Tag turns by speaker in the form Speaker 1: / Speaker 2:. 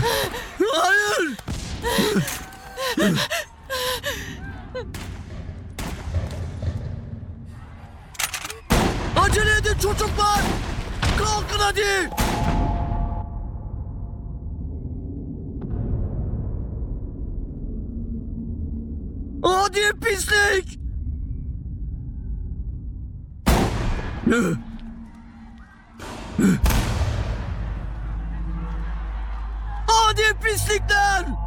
Speaker 1: Hayır! Acele edin çocuklar! Kalkın hadi! Hadi pislik! Hadi pislikler!